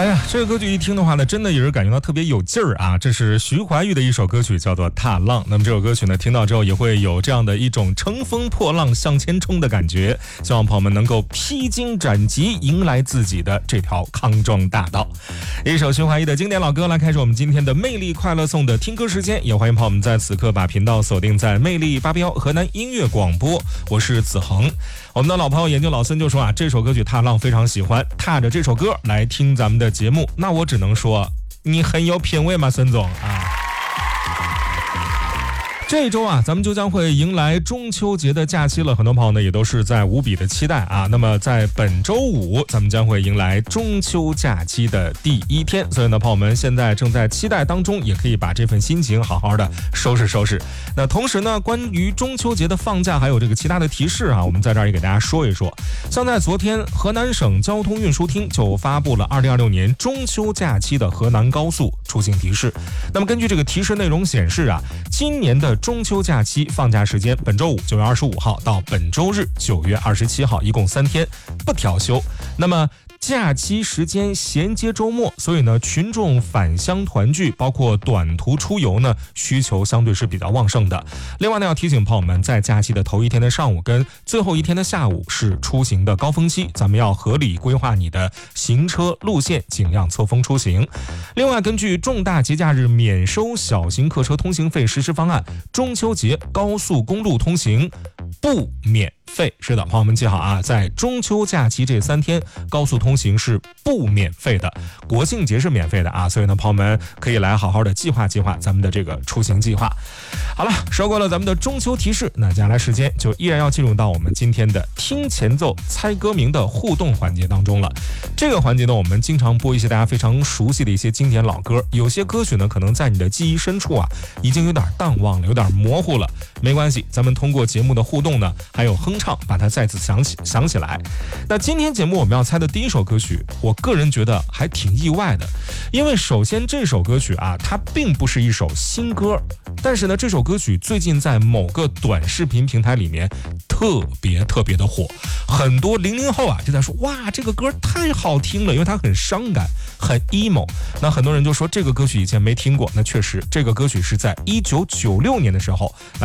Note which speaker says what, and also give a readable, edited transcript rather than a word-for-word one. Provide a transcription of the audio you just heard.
Speaker 1: 哎呀，这个歌曲一听的话呢，真的也是感觉到特别有劲儿啊！这是徐怀钰的一首歌曲，叫做《踏浪》。那么这首歌曲呢，听到之后也会有这样的一种乘风破浪向前冲的感觉。希望朋友们能够披荆斩棘，迎来自己的这条康庄大道。一首徐怀钰的经典老歌，来开始我们今天的魅力快乐颂的听歌时间。也欢迎朋友们在此刻把频道锁定在魅力881河南音乐广播，我是子恒。我们的老朋友研究老孙就说啊，这首歌曲《踏浪》非常喜欢，踏着这首歌来听咱们的节目，那我只能说你很有品味嘛，孙总啊。这一周啊，咱们就将会迎来中秋节的假期了，很多朋友呢也都是在无比的期待啊。那么在本周五，咱们将会迎来中秋假期的第一天，所以呢，朋友们现在正在期待当中，也可以把这份心情好好的收拾收拾。那同时呢，关于中秋节的放假还有这个其他的提示啊，我们在这儿也给大家说一说。像在昨天，河南省交通运输厅就发布了2026年中秋假期的河南高速出行提示。那么根据这个提示内容显示啊，今年的中秋假期放假时间，本周五9月25号到本周日9月27号，一共3天，不调休。那么假期时间衔接周末，所以呢，群众返乡团聚，包括短途出游呢，需求相对是比较旺盛的。另外呢，要提醒朋友们，在假期的头一天的上午跟最后一天的下午是出行的高峰期，咱们要合理规划你的行车路线，尽量错峰出行。另外，根据重大节假日免收小型客车通行费实施方案，中秋节高速公路通行不免费。是的，朋友们记好啊，在中秋假期这3天，高速通行是不免费的，国庆节是免费的啊。所以呢，朋友们可以来好好的计划计划咱们的这个出行计划。好了，说过了咱们的中秋提示，那接下来时间就依然要进入到我们今天的听前奏猜歌名的互动环节当中了。这个环节呢，我们经常播一些大家非常熟悉的一些经典老歌，有些歌曲呢，可能在你的记忆深处啊，已经有点淡忘了，有点模糊了。没关系，咱们通过节目的互动呢，还有哼唱，把它再次想起来。那今天节目我们要猜的第一首歌曲，我个人觉得还挺意外的，因为首先这首歌曲啊，它并不是一首新歌，但是呢，这首歌曲最近在某个短视频平台里面特别的火，很多00后啊就在说，哇，这个歌太好听了，因为它很伤感，很 emo。那很多人就说这个歌曲以前没听过，那确实这个歌曲是在1996年的时候